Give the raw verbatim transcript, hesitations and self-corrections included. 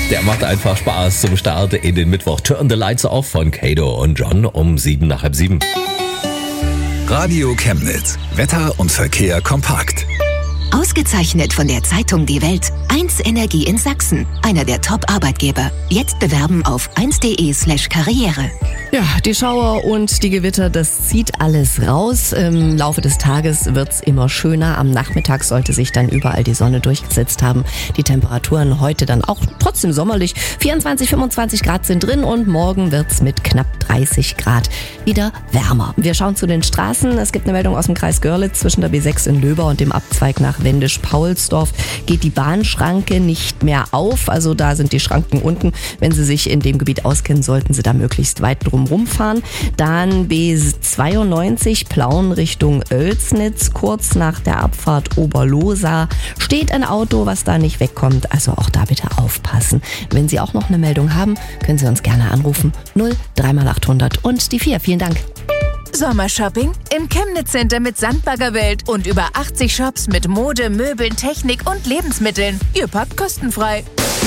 Der macht einfach Spaß zum Start in den Mittwoch. Turn the Lights Off von Kato und John um sieben nach halb sieben. Radio Chemnitz. Wetter und Verkehr kompakt. Ausgezeichnet von der Zeitung Die Welt. eins Energie in Sachsen. Einer der Top-Arbeitgeber. Jetzt bewerben auf eins punkt de slash karriere. Ja, die Schauer und die Gewitter, das zieht alles raus. Im Laufe des Tages wird's immer schöner. Am Nachmittag sollte sich dann überall die Sonne durchgesetzt haben. Die Temperaturen heute dann auch trotzdem sommerlich. vierundzwanzig, fünfundzwanzig Grad sind drin und morgen wird's mit knapp dreißig Grad wieder wärmer. Wir schauen zu den Straßen. Es gibt eine Meldung aus dem Kreis Görlitz. Zwischen der B sechs in Löber und dem Abzweig nach Wendisch-Paulsdorf geht die Bahnschranke nicht mehr auf. Also da sind die Schranken unten. Wenn Sie sich in dem Gebiet auskennen, sollten Sie da möglichst weit drum rumfahren. Dann B zweiundneunzig Plauen Richtung Oelsnitz. Kurz nach der Abfahrt Oberlosa steht ein Auto, was da nicht wegkommt. Also auch da bitte aufpassen. Wenn Sie auch noch eine Meldung haben, können Sie uns gerne anrufen. null drei mal achthundert und die vier. Vielen Dank. Sommershopping im Chemnitz Center mit Sandbaggerwelt und über achtzig Shops mit Mode, Möbeln, Technik und Lebensmitteln. Ihr packt kostenfrei.